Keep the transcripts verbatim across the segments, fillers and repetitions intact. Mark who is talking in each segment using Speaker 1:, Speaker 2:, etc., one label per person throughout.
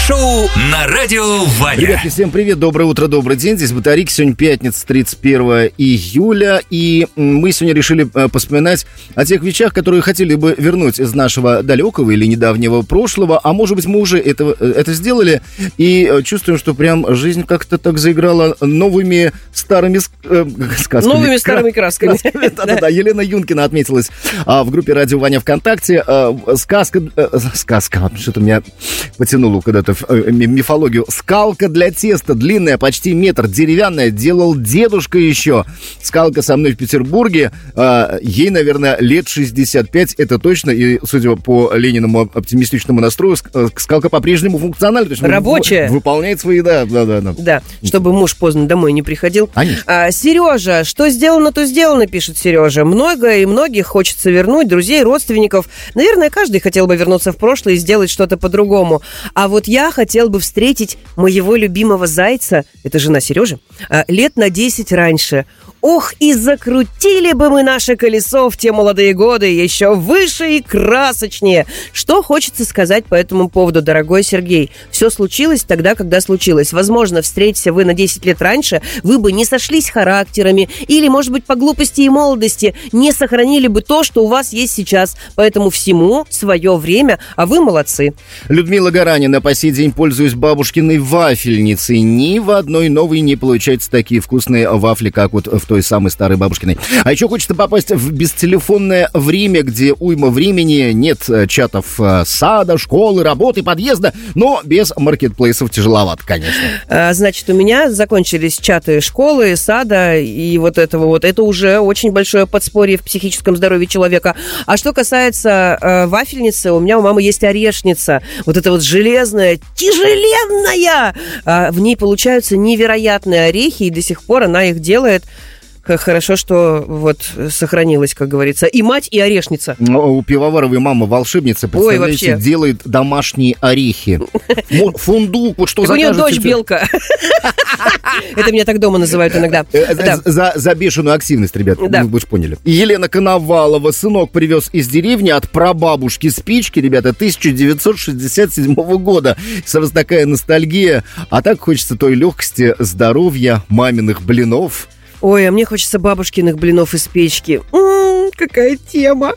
Speaker 1: Шоу на радио Ваня.
Speaker 2: Ребятки, всем привет, доброе утро, добрый день. Здесь Батарик, сегодня пятница, тридцать первое июля. И мы сегодня решили поспоминать о тех вещах, которые хотели бы вернуть из нашего далекого или недавнего прошлого. А может быть, мы уже это, это сделали и чувствуем, что прям жизнь как-то так заиграла новыми старыми э, сказками.
Speaker 3: Новыми старыми красками.
Speaker 2: Да-да-да, Елена Юнкина отметилась в группе «Радио Ваня» ВКонтакте. Сказка... Сказка, что-то меня потянуло куда-то в мифологию. Скалка для теста, длинная, почти метр, деревянная, делал дедушка еще. Скалка со мной в Петербурге. Ей, наверное, лет шестьдесят пять, это точно. И, судя по Лениному оптимистичному настрою, скалка по-прежнему функциональна.
Speaker 3: Рабочая.
Speaker 2: Выполняет свои, да, да, да. Да,
Speaker 3: да, чтобы муж поздно домой не приходил. А, Сережа, что сделано, то сделано, пишет Сережа. Много и многих хочется вернуть, друзей, родственников. Наверное, каждый хотел бы вернуться в прошлое и сделать что-то по-другому. А вот я хотел бы встретить моего любимого зайца, это жена Сережи, лет на десять раньше. Ох, и закрутили бы мы наше колесо в те молодые годы еще выше и красочнее. Что хочется сказать по этому поводу, дорогой Сергей? Все случилось тогда, когда случилось. Возможно, встретиться вы на десять лет раньше, вы бы не сошлись характерами или, может быть, по глупости и молодости не сохранили бы то, что у вас есть сейчас. Поэтому всему свое время, а вы молодцы.
Speaker 2: Людмила Гаранина: по сей день пользуюсь бабушкиной вафельницей. Ни в одной новой не получаются такие вкусные вафли, как вот в той самой старой бабушкиной. А еще хочется попасть в бестелефонное время, где уйма времени, нет чатов сада, школы, работы, подъезда, но без маркетплейсов тяжеловато, конечно.
Speaker 3: А, значит, у меня закончились чаты школы, сада и вот этого вот. Это уже очень большое подспорье в психическом здоровье человека. А что касается э, вафельницы, у меня у мамы есть орешница. Вот эта вот железная, тяжеленная. А, в ней получаются невероятные орехи, и до сих пор она их делает. Хорошо, что вот сохранилась, как говорится, и мать, и орешница.
Speaker 2: Но у пивоваровой мамы волшебница, представляете, делает домашние орехи. Фундук, вот что закажете.
Speaker 3: У нее дочь белка. Это меня так дома называют иногда.
Speaker 2: За бешеную активность, ребят, вы же поняли. Елена Коновалова: сынок привез из деревни от прабабушки спички, ребята, тысяча девятьсот шестьдесят седьмого года. Сразу такая ностальгия. А так хочется той легкости, здоровья, маминых блинов.
Speaker 3: Ой, а мне хочется бабушкиных блинов из печки. М-м, какая тема.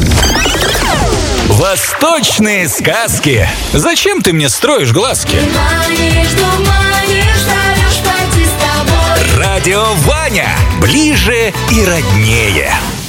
Speaker 1: Восточные сказки. Зачем ты мне строишь глазки?
Speaker 4: Манишь, думаешь, зовешь, пойти с тобой.
Speaker 1: Радио Ваня. Ближе и роднее.